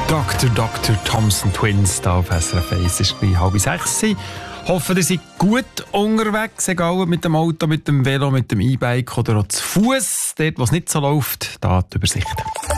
Dr. Thompson Twins hier auf SRF 1. Es ist gleich 5:30. Hoffe, ihr seid gut unterwegs, egal mit dem Auto, mit dem Velo, mit dem E-Bike oder auch zu Fuß. Dort, wo es nicht so läuft, da die Übersicht.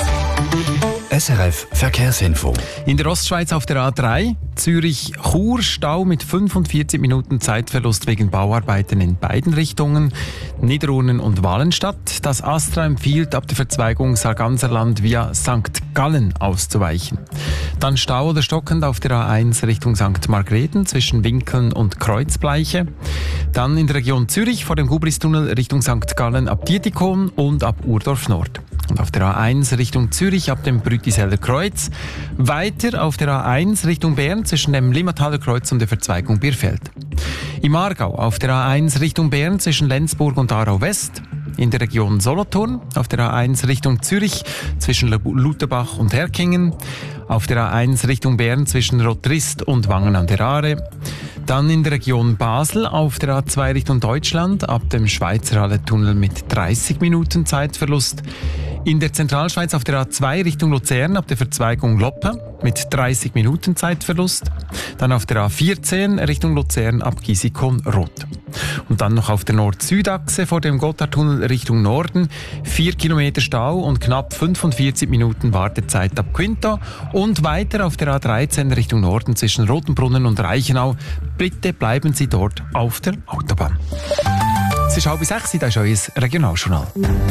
SRF Verkehrsinfo. In der Ostschweiz auf der A3, Zürich-Chur, Stau mit 45 Minuten Zeitverlust wegen Bauarbeiten in beiden Richtungen, Niederurnen und Walenstadt. Das Astra empfiehlt, ab der Verzweigung Sarganserland via St. Gallen auszuweichen. Dann Stau oder stockend auf der A1 Richtung St. Margrethen zwischen Winkeln und Kreuzbleiche. Dann in der Region Zürich vor dem Gubristunnel Richtung St. Gallen ab Dietikon und ab Urdorf Nord. Und auf der A1 Richtung Zürich ab dem Brütiseller Kreuz. Weiter auf der A1 Richtung Bern zwischen dem Limmataler Kreuz und der Verzweigung Bierfeld. Im Aargau auf der A1 Richtung Bern zwischen Lenzburg und Aarau West. In der Region Solothurn auf der A1 Richtung Zürich zwischen Luterbach und Herkingen. Auf der A1 Richtung Bern zwischen Rotrist und Wangen an der Aare. Dann in der Region Basel auf der A2 Richtung Deutschland ab dem Schweizerhalle-Tunnel mit 30 Minuten Zeitverlust. In der Zentralschweiz auf der A2 Richtung Luzern ab der Verzweigung Loppe mit 30 Minuten Zeitverlust. Dann auf der A14 Richtung Luzern ab Gisikon-Roth. Und dann noch auf der Nord-Süd-Achse vor dem Gotthardtunnel Richtung Norden 4 Kilometer Stau und knapp 45 Minuten Wartezeit ab Quinto. Und weiter auf der A13 Richtung Norden zwischen Rotenbrunnen und Reichenau. Bitte bleiben Sie dort auf der Autobahn. Es ist 5:30, das ist euer Regionaljournal.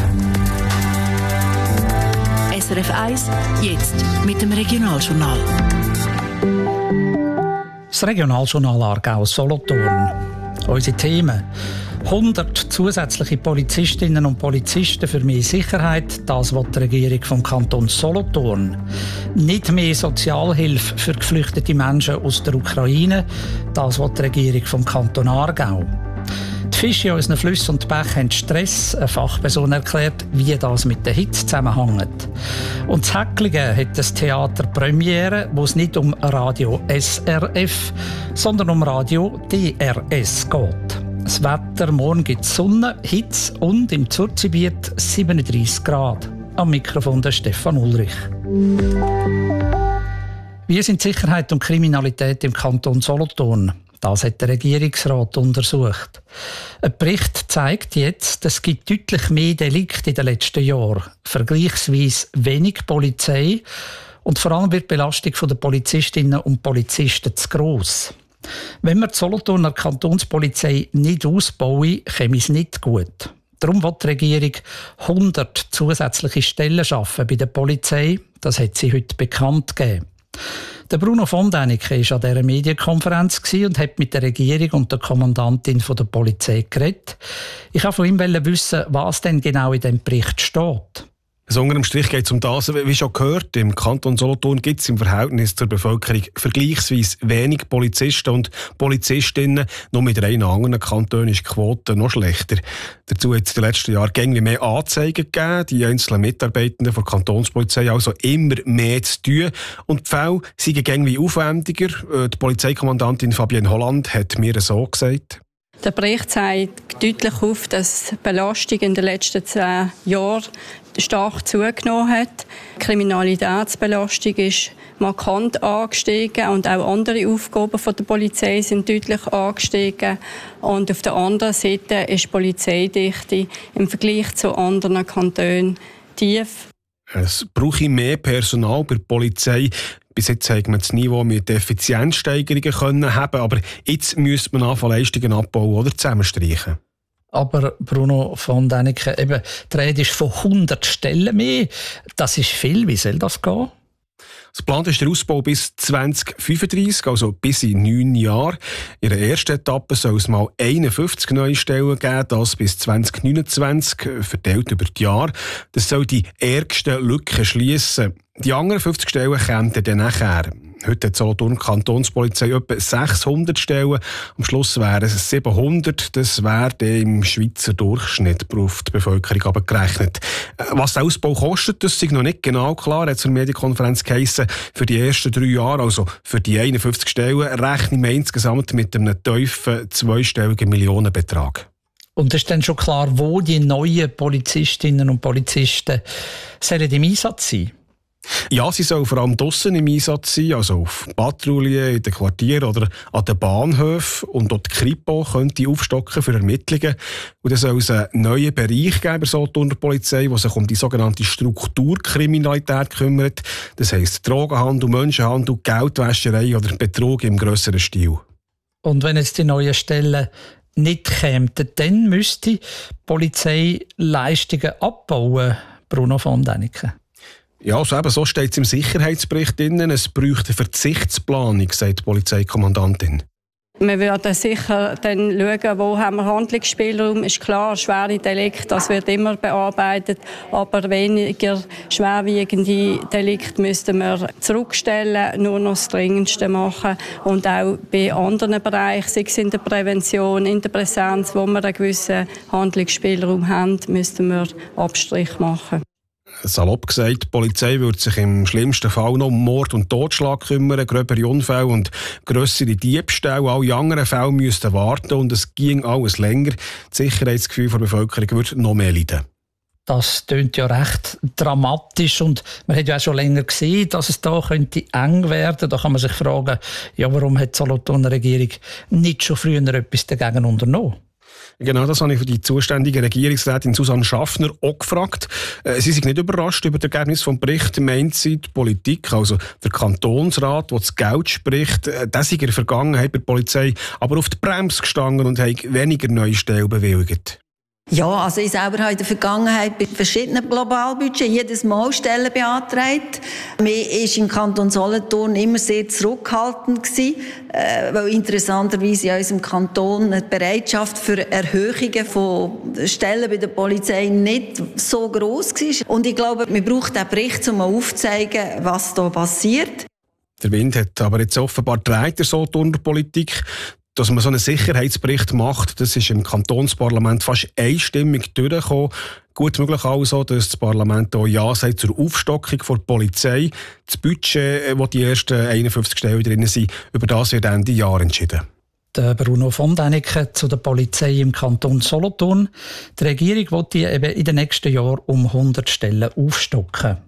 SRF 1, jetzt mit dem Regionaljournal. Das Regionaljournal Aargau Solothurn. Unsere Themen: 100 zusätzliche Polizistinnen und Polizisten für mehr Sicherheit, das will die Regierung vom Kanton Solothurn. Nicht mehr Sozialhilfe für geflüchtete Menschen aus der Ukraine, das will die Regierung vom Kanton Aargau. Die Fische in unseren Flüssen und Bächen haben Stress. Eine Fachperson erklärt, wie das mit der Hitze zusammenhängt. Und in Häcklingen hat das Theater Premiere, wo es nicht um Radio SRF, sondern um Radio DRS geht. Das Wetter: morgen gibt es Sonne, Hitze und im Zurzibiet 37 Grad. Am Mikrofon der Stefan Ulrich. Wie sind Sicherheit und Kriminalität im Kanton Solothurn? Das hat der Regierungsrat untersucht. Ein Bericht zeigt jetzt, es gibt deutlich mehr Delikte in den letzten Jahren, vergleichsweise wenig Polizei und vor allem wird die Belastung der Polizistinnen und Polizisten zu gross. Wenn wir die Solothurner Kantonspolizei nicht ausbauen, käme es nicht gut. Darum will die Regierung 100 zusätzliche Stellen schaffen bei der Polizei. Das hat sie heute bekannt gegeben. Der Bruno von Däniken war an dieser Medienkonferenz und hat mit der Regierung und der Kommandantin der Polizei geredet. Ich wollte von ihm wissen, was denn genau in diesem Bericht steht. Also unter dem Strich geht es um das, wie schon gehört, im Kanton Solothurn gibt es im Verhältnis zur Bevölkerung vergleichsweise wenig Polizisten und Polizistinnen. Nur mit rein anderen Kantonen ist die Quote noch schlechter. Dazu hat es in den letzten Jahren gängig mehr Anzeigen gegeben, die einzelnen Mitarbeitenden der Kantonspolizei also immer mehr zu tun. Und die Fälle sind gängig aufwendiger. Die Polizeikommandantin Fabienne Holland hat mir so gesagt: Der Bericht zeigt deutlich auf, dass die Belastung in den letzten 10 Jahren stark zugenommen hat. Die Kriminalitätsbelastung ist markant angestiegen und auch andere Aufgaben der Polizei sind deutlich angestiegen. Und auf der anderen Seite ist die Polizeidichte im Vergleich zu anderen Kantonen tief. Es brauche mehr Personal bei der Polizei. Bis jetzt hat man das Niveau mit Effizienzsteigerungen können haben, aber jetzt müsste man anfangen, Leistungen abbauen oder zusammenstreichen. Aber Bruno von Däniken, eben, die Rede ist von 100 Stellen mehr. Das ist viel. Wie soll das gehen? Das Plan ist der Ausbau bis 2035, also bis in 9 Jahren. In der ersten Etappe soll es mal 51 neue Stellen geben, das bis 2029, verteilt über die Jahre. Das soll die ärgsten Lücken schliessen. Die anderen 50 Stellen kämen dann nachher. Heute hat die Solothurn Kantonspolizei etwa 600 Stellen. Am Schluss wären es 700. Das wäre im Schweizer Durchschnitt auf die Bevölkerung abgerechnet. Was der Ausbau kostet, das ist noch nicht genau klar. Hat zur Medienkonferenz geheissen, für die ersten 3 Jahre, also für die 51 Stellen, rechnen wir insgesamt mit einem tiefen zweistelligen Millionenbetrag. Und ist dann schon klar, wo die neuen Polizistinnen und Polizisten sollen im Einsatz sein? Ja, sie soll vor allem draussen im Einsatz sein, also auf Patrouillen in den Quartieren oder an den Bahnhöfen. Und dort die Kripo könnte aufstocken für Ermittlungen. Und dann soll es einen neuen Bereich geben bei der Solothurner Polizei, der sich um die sogenannte Strukturkriminalität kümmert. Das heisst Drogenhandel, Menschenhandel, Geldwäscherei oder Betrug im grösseren Stil. Und wenn jetzt die neuen Stellen nicht kämen, dann müsste die Polizei Leistungen abbauen, Bruno von Däniken. Ja, also eben so steht es im Sicherheitsbericht drin. Es bräuchte eine Verzichtsplanung, sagt die Polizeikommandantin. Wir werden sicher dann schauen, wo haben wir Handlungsspielraum. Ist klar, schwere Delikte, das wird immer bearbeitet. Aber weniger schwerwiegende Delikte müssten wir zurückstellen, nur noch das Dringendste machen. Und auch bei anderen Bereichen, sei es in der Prävention, in der Präsenz, wo wir einen gewissen Handlungsspielraum haben, müssten wir Abstrich machen. Salopp gesagt, die Polizei würde sich im schlimmsten Fall noch um Mord und Totschlag kümmern, gröbere Unfälle und grössere Diebstähle. Alle anderen Fälle müssten warten und es ging alles länger. Das Sicherheitsgefühl der Bevölkerung würde noch mehr leiden. Das tönt ja recht dramatisch und man hat ja auch schon länger gesehen, dass es da könnte eng werden. Da kann man sich fragen, ja, warum hat die Solothurner Regierung nicht schon früher etwas dagegen unternommen? Genau, das habe ich für die zuständige Regierungsrätin Susanne Schaffner auch gefragt. Sie sind nicht überrascht über das Ergebnis des Berichts. Meint sie, die Politik, also der Kantonsrat, der das Geld spricht, der sei in der Vergangenheit bei der Polizei aber auf die Bremse gestanden und hat weniger neue Stellen bewilligt. Ja, also ich selber habe in der Vergangenheit bei verschiedenen Globalbudgets jedes Mal Stellen beantragt. Man war im Kanton Solothurn immer sehr zurückhaltend gewesen, weil interessanterweise in unserem Kanton die Bereitschaft für Erhöhungen von Stellen bei der Polizei nicht so gross war. Und ich glaube, man braucht diesen Bericht, um aufzuzeigen, was da passiert. Der Wind hat aber jetzt offenbar gedreht, der Solothurner Politik. Dass man so einen Sicherheitsbericht macht, das ist im Kantonsparlament fast einstimmig durchgekommen. Gut möglich also, dass das Parlament auch Ja sagt zur Aufstockung der Polizei. Das Budget, wo die ersten 51 Stellen drin sind, über das wird Ende Jahr entschieden. Der Bruno von Däniken zu der Polizei im Kanton Solothurn. Die Regierung will die eben in den nächsten Jahren um 100 Stellen aufstocken.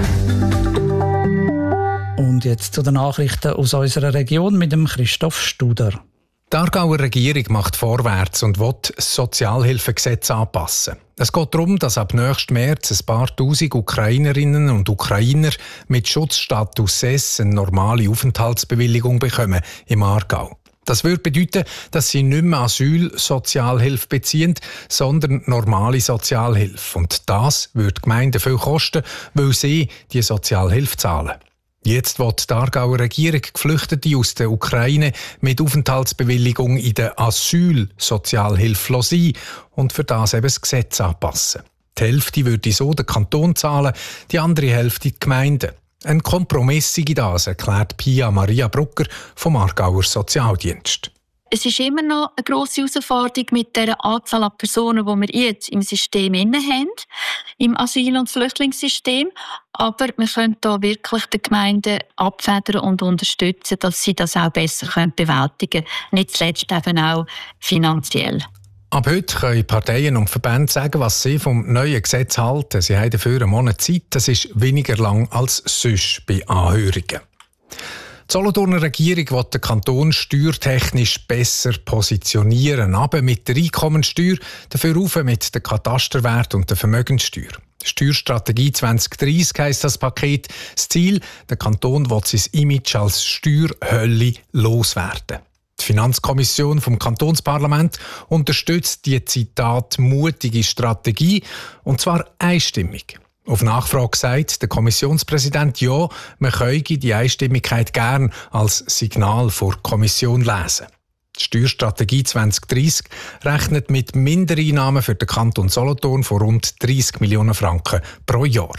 Und jetzt zu den Nachrichten aus unserer Region mit dem Christoph Studer. Die Aargauer Regierung macht vorwärts und will das Sozialhilfegesetz anpassen. Es geht darum, dass ab nächsten März ein paar tausend Ukrainerinnen und Ukrainer mit Schutzstatus S eine normale Aufenthaltsbewilligung bekommen im Aargau. Das würde bedeuten, dass sie nicht mehr Asylsozialhilfe beziehen, sondern normale Sozialhilfe. Und das würde die Gemeinden viel kosten, weil sie die Sozialhilfe zahlen. Jetzt will die Aargauer Regierung Geflüchtete aus der Ukraine mit Aufenthaltsbewilligung in der Asylsozialhilfe sein und für das eben das Gesetz anpassen. Die Hälfte würde so der Kanton zahlen, die andere Hälfte die Gemeinden. Ein Kompromiss sei das, erklärt Pia Maria Brucker vom Aargauer Sozialdienst. Es ist immer noch eine grosse Herausforderung mit der Anzahl an Personen, die wir jetzt im System haben, im Asyl- und Flüchtlingssystem. Aber wir können da wirklich den Gemeinden abfedern und unterstützen, dass sie das auch besser bewältigen können. Nicht zuletzt eben auch finanziell. Ab heute können Parteien und Verbände sagen, was sie vom neuen Gesetz halten. Sie haben dafür einen Monat Zeit. Das ist weniger lang als sonst bei Anhörungen. Die Solothurner Regierung will den Kanton steuertechnisch besser positionieren. Aber mit der Einkommensteuer, dafür rauf mit dem Katasterwert und der Vermögenssteuer. Steuerstrategie 2030 heisst das Paket. Das Ziel, der Kanton will sein Image als Steuerhölle loswerden. Die Finanzkommission vom Kantonsparlament unterstützt die, Zitat, mutige Strategie, und zwar einstimmig. Auf Nachfrage sagt der Kommissionspräsident, ja, man könne die Einstimmigkeit gern als Signal vor der Kommission lesen. Die Steuerstrategie 2030 rechnet mit Mindereinnahmen für den Kanton Solothurn von rund 30 Millionen Franken pro Jahr.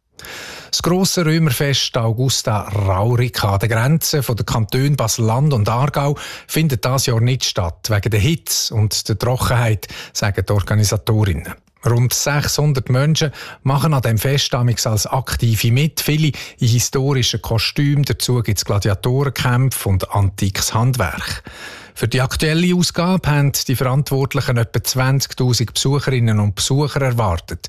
Das grosse Römerfest Augusta Raurica an der Grenze der Kantone Basel-Land und Aargau findet dieses Jahr nicht statt, wegen der Hitze und der Trockenheit, sagen die Organisatorinnen. Rund 600 Menschen machen an diesem Fest als Aktive mit, viele in historischen Kostümen. Dazu gibt es Gladiatorenkämpfe und antikes Handwerk. Für die aktuelle Ausgabe haben die Verantwortlichen etwa 20'000 Besucherinnen und Besucher erwartet.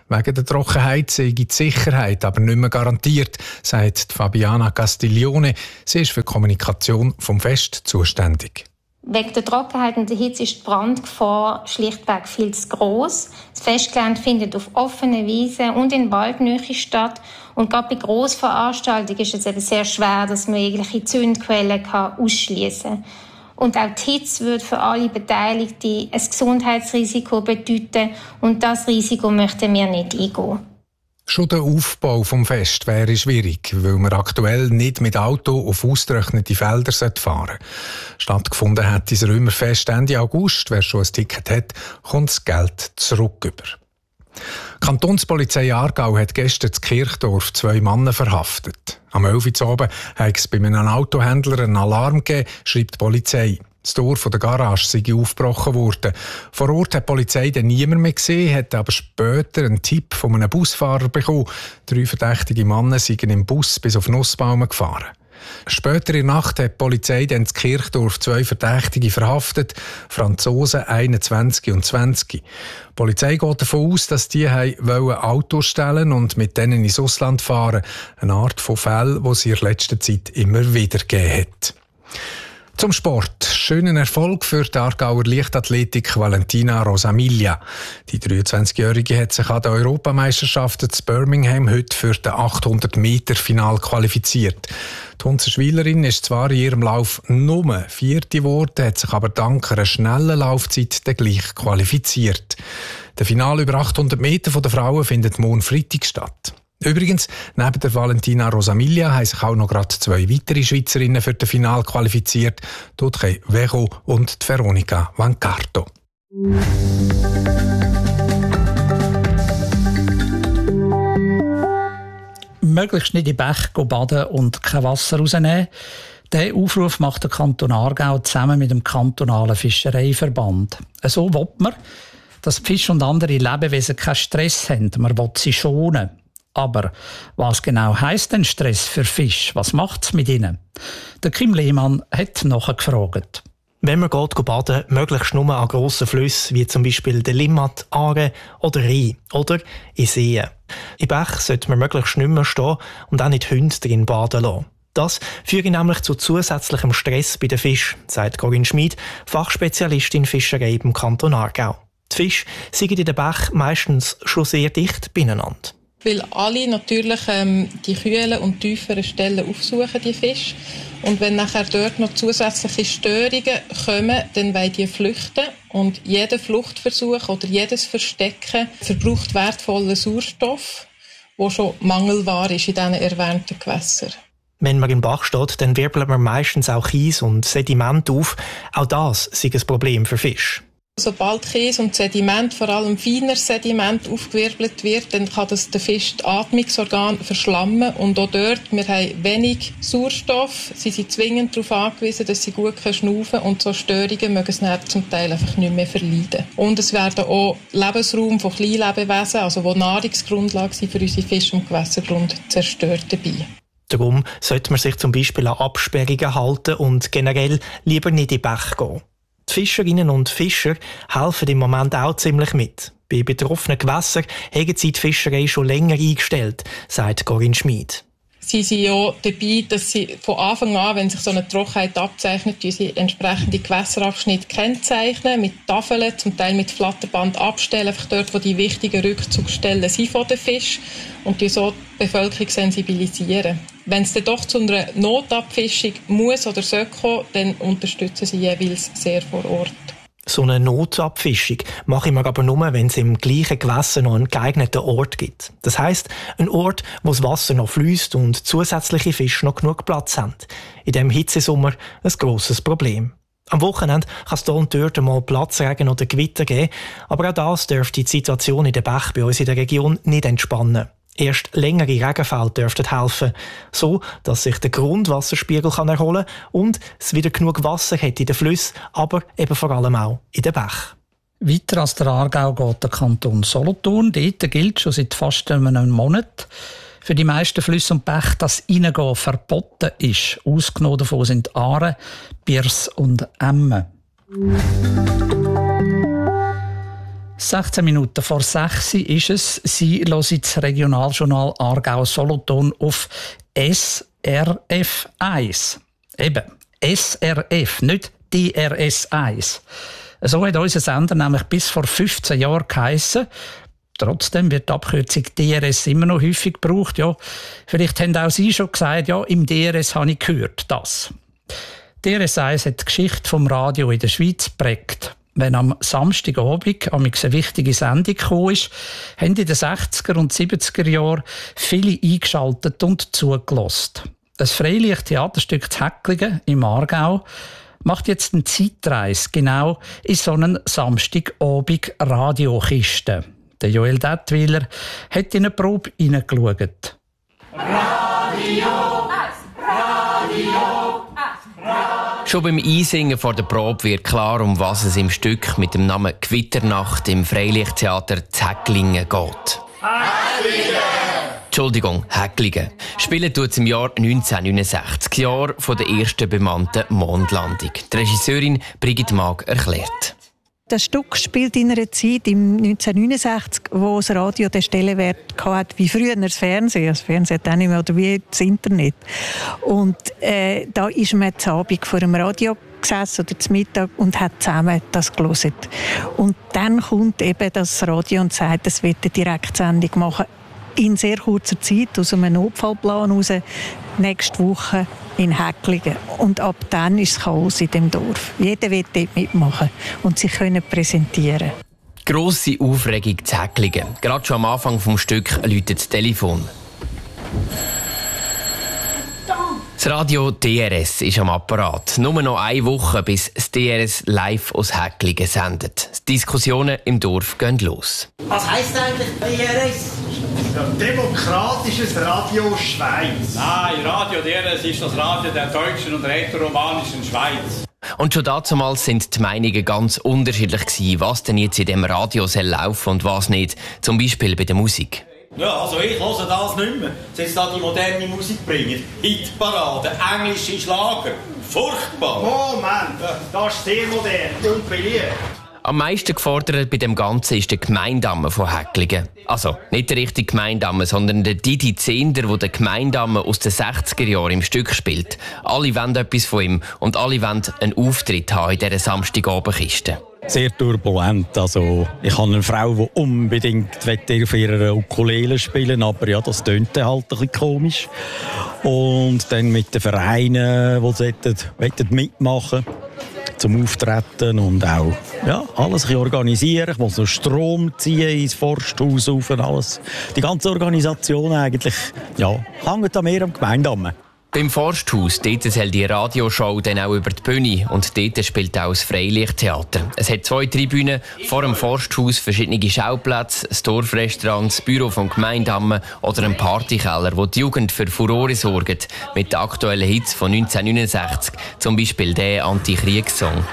Wegen der Trockenheit sei die Sicherheit aber nicht mehr garantiert, sagt Fabiana Castiglione. Sie ist für die Kommunikation vom Fest zuständig. Wegen der Trockenheit und der Hitze ist die Brandgefahr schlichtweg viel zu gross. Das Festgelände findet auf offenen Wiesen und in Waldnähe statt. Und gerade bei Grossveranstaltungen ist es eben sehr schwer, dass man jegliche Zündquellen ausschließen kann. Und auch die Hitze würde für alle Beteiligten ein Gesundheitsrisiko bedeuten. Und das Risiko möchten wir nicht eingehen. Schon der Aufbau vom Fest wäre schwierig, weil man aktuell nicht mit Auto auf ausgetrocknete Felder fahren sollte. Stattgefunden hat das Römerfest Ende August. Wer schon ein Ticket hat, kommt das Geld zurück über. Die Kantonspolizei Aargau hat gestern in Kirchdorf 2 Männer verhaftet. Am 11. Uhr abends hat es bei einem Autohändler einen Alarm gegeben, schreibt die Polizei. Das Tor der Garage sei aufgebrochen worden. Vor Ort hat die Polizei dann niemand mehr gesehen, hat aber später einen Tipp von einem Busfahrer bekommen. 3 verdächtige Männer seien im Bus bis auf Nussbaumen gefahren. Später in der Nacht hat die Polizei dann in Kirchdorf 2 Verdächtige verhaftet, Franzosen 21 und 20. Die Polizei geht davon aus, dass die Autos stellen und mit denen ins Ausland fahren. Eine Art von Fall, die es in letzter Zeit immer wieder gegeben hat. Zum Sport. Schönen Erfolg für die Aargauer Leichtathletik Valentina Rosamiglia. Die 23-Jährige hat sich an der Europameisterschaft in Birmingham heute für das 800-Meter-Final qualifiziert. Die Hunzenschwilerin ist zwar in ihrem Lauf nur 4. geworden, hat sich aber dank einer schnellen Laufzeit dann gleich qualifiziert. Der Final über 800 Meter der Frauen findet morgen Freitag statt. Übrigens, neben der Valentina Rosamiglia haben sich auch noch gerade 2 weitere Schweizerinnen für das Finale qualifiziert, die Vero und die Veronica Vancarto. Möglichst nicht in Bach baden und kein Wasser rausnehmen. Diesen Aufruf macht der Kanton Aargau zusammen mit dem kantonalen Fischereiverband. So will man, dass die Fische und andere Lebewesen keinen Stress haben. Man will sie schonen. Aber was genau heisst denn Stress für Fisch? Was macht es mit ihnen? Der Kim Lehmann hat nachgefragt. Wenn man baden, möglichst nur an grossen Flüssen, wie zum Beispiel der Limmat, Aare oder Rhein oder in Seen. In Bach sollte man möglichst nicht mehr stehen und auch nicht Hunde drin baden lassen. Das führt nämlich zu zusätzlichem Stress bei den Fischen, sagt Corinne Schmid, Fachspezialistin Fischerei im Kanton Aargau. Die Fische sind in den Bach meistens schon sehr dicht beieinander. Weil alle natürlich die kühlen und tieferen Stellen aufsuchen, die Fische. Und wenn nachher dort noch zusätzliche Störungen kommen, dann wollen die flüchten. Und jeder Fluchtversuch oder jedes Verstecken verbraucht wertvollen Sauerstoff, der schon Mangelware ist in diesen erwähnten Gewässern. Wenn man im Bach steht, dann wirbelt man meistens auch Kies und Sediment auf. Auch das ist ein Problem für Fische. Sobald Kies und Sediment, vor allem feines Sediment, aufgewirbelt wird, dann kann das den Fisch die Atmungsorgane verschlammen. Und auch dort, wir haben wenig Sauerstoff. Sie sind zwingend darauf angewiesen, dass sie gut schnaufen können. Und so Störungen mögen sie zum Teil einfach nicht mehr verleiden. Und es werden auch Lebensraum von Kleinlebewesen, also die Nahrungsgrundlage sind für unsere Fisch- und Gewässergrund, zerstört dabei. Darum sollte man sich zum Beispiel an Absperrungen halten und generell lieber nicht in den Bach gehen. Die Fischerinnen und Fischer helfen im Moment auch ziemlich mit. Bei betroffenen Gewässern haben sie die Fischerei schon länger eingestellt, sagt Corinne Schmid. Sie sind ja dabei, dass sie von Anfang an, wenn sich so eine Trockenheit abzeichnet, sie entsprechende Gewässerabschnitte kennzeichnen, mit Tafeln, zum Teil mit Flatterband abstellen, einfach dort, wo die wichtigen Rückzugsstellen sind von den Fischen und die so die Bevölkerung sensibilisieren. Wenn es dann doch zu einer Notabfischung muss oder soll kommen, dann unterstützen sie jeweils sehr vor Ort. So eine Notabfischung mache ich mir aber nur, wenn es im gleichen Gewässer noch einen geeigneten Ort gibt. Das heisst, ein Ort, wo das Wasser noch fließt und zusätzliche Fische noch genug Platz haben. In diesem Hitzesommer ein grosses Problem. Am Wochenende kann es hier und dort mal Platzregen oder Gewitter geben, aber auch das dürfte die Situation in den Bach bei uns in der Region nicht entspannen. Erst längere Regenfälle dürften helfen, so dass sich der Grundwasserspiegel erholen kann und es wieder genug Wasser hat in den Flüssen, aber eben vor allem auch in den Bächen. Weiter als der Aargau geht der Kanton Solothurn. Dort gilt schon seit fast einem Monat für die meisten Flüsse und Bäche, dass Reingehen verboten ist. Ausgenommen davon sind Aare, Biers und Emme. 16 Minuten vor 6 ist es. Sie hören das Regionaljournal Aargau-Solothurn auf SRF 1. Eben, SRF, nicht DRS 1. So hat unser Sender nämlich bis vor 15 Jahren geheissen. Trotzdem wird die Abkürzung DRS immer noch häufig gebraucht. Ja, vielleicht haben auch Sie schon gesagt, ja, im DRS habe ich gehört, das. DRS 1 hat die Geschichte vom Radio in der Schweiz geprägt. Wenn am Samstagabend eine wichtige Sendung kam, haben in den 60er und 70er Jahren viele eingeschaltet und zugelassen. Ein Freilichttheaterstück zu Häcklingen im Aargau macht jetzt eine Zeitreise genau in so einen Samstagabend-Radiokiste. Der Joel Dettwiler hat in eine Probe hineingeschaut. Radio! Schon beim Einsingen vor der Probe wird klar, um was es im Stück mit dem Namen «Gewitternacht» im Freilichttheater zu Häcklingen geht. Häcklingen! Entschuldigung, Häcklingen. Spielen tut es im Jahr 1969, Jahr von der ersten bemannten Mondlandung. Die Regisseurin Brigitte Maag erklärt. Das Stück spielt in einer Zeit, im 1969, wo das Radio den Stellenwert hatte, wie früher das Fernsehen. Das Fernsehen hat auch nicht mehr, oder wie das Internet. Und da ist man zu Abend vor dem Radio gesessen oder zum Mittag und hat zusammen das gehört. Und dann kommt eben das Radio und sagt, es wird eine Direktsendung machen. In sehr kurzer Zeit, aus einem Notfallplan heraus, nächste Woche in Häcklingen. Und ab dann ist es Chaos in dem Dorf. Jeder will dort mitmachen und sich präsentieren. Grosse Aufregung zu Häcklingen. Gerade schon am Anfang des Stücks läutet das Telefon. Das Radio DRS ist am Apparat. Nur noch eine Woche, bis das DRS live aus Häcklingen sendet. Die Diskussionen im Dorf gehen los. Was heisst eigentlich DRS? Demokratisches Radio Schweiz. Nein, Radio DRS ist das Radio der deutschen und rätoromanischen Schweiz. Und schon damals sind die Meinungen ganz unterschiedlich gewesen, was denn jetzt in dem Radio soll laufen und was nicht. Zum Beispiel bei der Musik. Ja, also ich höre das nicht mehr. Jetzt da die moderne Musik bringen. Hitparade, englische Schlager. Furchtbar. Moment, das ist sehr modern und beliebt. Am meisten gefordert bei dem Ganzen ist der Gemeindamme von Häcklingen. Also nicht der richtige Gemeindamme, sondern der Didi Zehnder, der den Gemeindamme aus den 60er Jahren im Stück spielt. Alle wollen etwas von ihm und alle wollen einen Auftritt haben in dieser Samstagabendkiste. Sehr turbulent. Also, ich habe eine Frau, die unbedingt auf ihrer Ukulele spielen will, aber ja, das tönt halt ein bisschen komisch. Und dann mit den Vereinen, die mitmachen zum Auftreten und auch alles organisieren. Ich muss noch Strom ziehen ins Forsthaus rauf und alles. Die ganze Organisation eigentlich hängt an mir am Gemeindamme. Beim Forsthaus, dort soll die Radioshow dann auch über die Bühne und dort spielt auch das Freilichttheater. Es hat 2 Tribünen, vor dem Forsthaus verschiedene Schauplätze, das Dorfrestaurant, das Büro vom Gemeindamme oder ein Partykeller, wo die Jugend für Furore sorgt, mit den aktuellen Hits von 1969, zum Beispiel der Antikriegssong.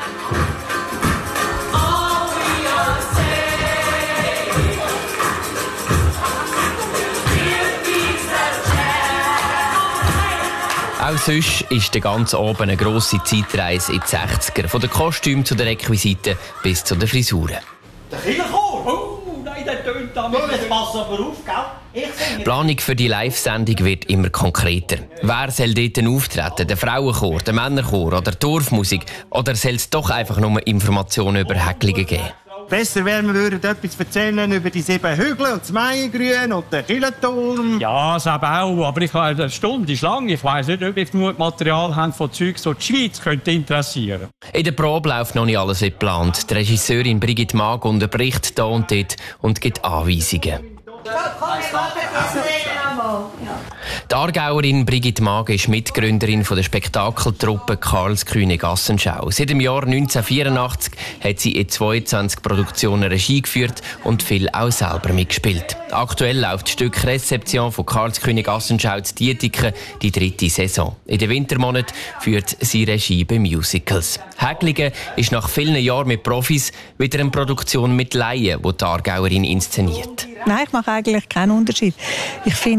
Auch sonst ist der ganze Abend eine grosse Zeitreise in die 60er. Von den Kostümen zu den Requisiten bis zu den Frisuren. Der Kirchenchor? Oh, nein, der tönt damit. Jetzt pass aber auf, gell? Die Planung für die Live-Sendung wird immer konkreter. Wer soll dort auftreten? Der Frauenchor, der Männerchor oder die Dorfmusik? Oder soll es doch einfach nur Informationen über Häcklingen geben? Besser wäre, wir würden etwas erzählen über die 7 Hügel und das Maiengrün und den Kirchenturm. Ja, das auch. Aber ich habe eine Stunde ist lang. Ich weiss nicht, ob ich genug Material habe von Zeugs, das die Schweiz könnte interessieren. In der Probe läuft noch nicht alles wie geplant. Die Regisseurin Brigitte Maag unterbricht da und dort und gibt Anweisungen. Die Aargauerin Brigitte Maag ist Mitgründerin der Spektakeltruppe Karlskühne Gassenschau. Seit dem Jahr 1984 hat sie in 22 Produktionen Regie geführt und viel auch selber mitgespielt. Aktuell läuft das Stück Rezeption von Karlskühne Gassenschau zu Dietiken die 3. Saison. In den Wintermonaten führt sie Regie bei Musicals. Häcklingen ist nach vielen Jahren mit Profis wieder eine Produktion mit Laien, die die Aargauerin inszeniert. Nein, ich mache eigentlich keinen Unterschied. Ich finde,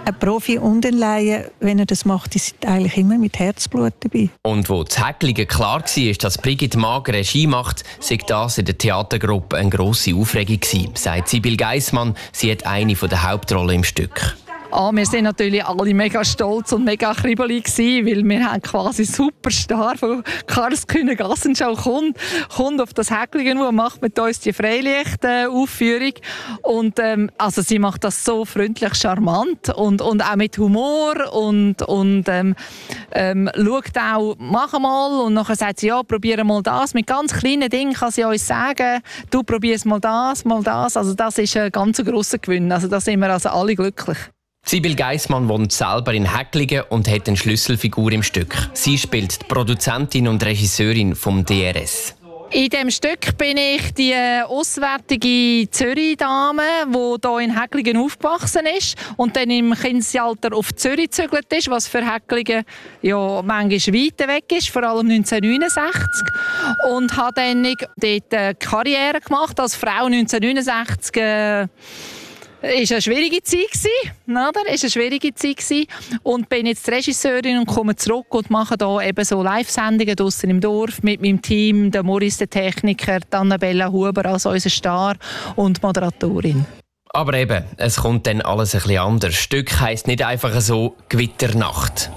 ein Profi und ein Laie, wenn er das macht, die sind eigentlich immer mit Herzblut dabei. Und wo das Häcklingen klar war, dass Brigitte Maag Regie macht, sei das in der Theatergruppe eine grosse Aufregung gewesen, sagt Sibyl Geissmann. Sie hat eine der Hauptrollen im Stück. Wir sind natürlich alle mega stolz und mega kribbelig gewesen, weil wir haben quasi Superstar von Karlskühne Gassenschau kommt auf das Häcklingen und macht mit uns die Freilicht-Aufführung. Und also sie macht das so freundlich, charmant und auch mit Humor und schaut auch, mach mal, und nachher sagt sie, ja, probiere mal das. Mit ganz kleinen Dingen kann sie uns sagen, du probierst mal das. Also das ist ein ganz grosser Gewinn. Also da sind wir also alle glücklich. Sibyl Geissmann wohnt selber in Häcklingen und hat eine Schlüsselfigur im Stück. Sie spielt die Produzentin und Regisseurin vom DRS. In diesem Stück bin ich die auswärtige Zürich-Dame, die hier in Häcklingen aufgewachsen ist und dann im Kindesalter auf Zürich gezügelt ist, was für Häcklingen ja manchmal weit weg ist, vor allem 1969. Und habe dann dort eine Karriere gemacht als Frau 1969. Ist eine schwierige Zeit gewesen, und bin jetzt Regisseurin und komme zurück und mache hier eben so Live-Sendungen draussen im Dorf mit meinem Team, der Maurice, der Techniker, Annabella Huber als unser Star und Moderatorin. Aber eben, es kommt dann alles ein bisschen anders. Das Stück heisst nicht einfach so Gewitternacht.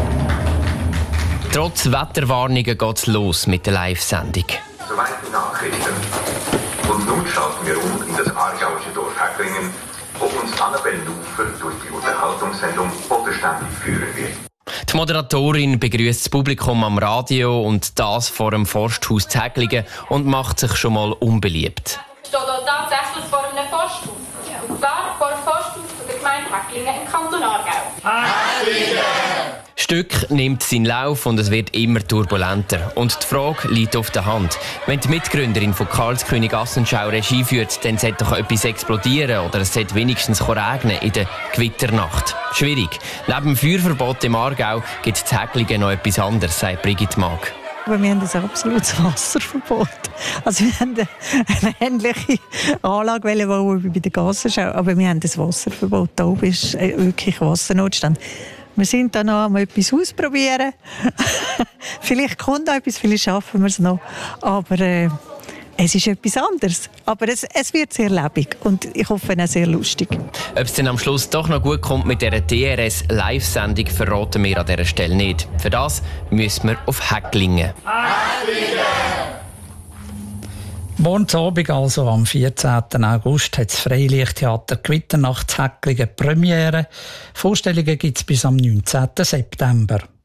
Trotz Wetterwarnungen geht es los mit der Live-Sendung. Soweit die Nachrichten. Und nun schalten wir um in das aargauische Dorf Häcklingen, wo uns Annabelle Lufer durch die Unterhaltungssendung Bodenständig führen wird. Die Moderatorin begrüßt das Publikum am Radio und das vor dem Forsthaus zu Häcklingen und macht sich schon mal unbeliebt. Ich stehe hier tatsächlich vor einem Forsthaus. Und zwar vor dem Forsthaus der Gemeinde Häcklingen im Kanton Aargau. Häcklingen! Das Stück nimmt seinen Lauf und es wird immer turbulenter. Und die Frage liegt auf der Hand. Wenn die Mitgründerin von Karlsküne Gassenschau Regie führt, dann sollte doch etwas explodieren oder es sollte wenigstens regnen in der Gewitternacht. Schwierig. Neben dem Feuerverbot im Aargau gibt es in Häcklingen noch etwas anderes, sagt Brigitte Maag. Aber wir haben ein absolutes Wasserverbot. Also wir haben eine ähnliche Anlage bauen wie bei der Gassenschau, aber wir haben das Wasserverbot. Da oben ist wirklich Wassernotstand. Wir sind da noch einmal etwas ausprobieren. Vielleicht kommt noch etwas, vielleicht schaffen wir es noch. Aber es ist etwas anderes. Aber es wird sehr lebendig und ich hoffe auch sehr lustig. Ob es dann am Schluss doch noch gut kommt mit dieser DRS-Live-Sendung, verraten wir an dieser Stelle nicht. Für das müssen wir auf Häcklingen. Morgen Abend, also am 14. August, hat das Freilichttheater Gewitternacht Häcklingen Premiere. Vorstellungen gibt es bis am 19. September.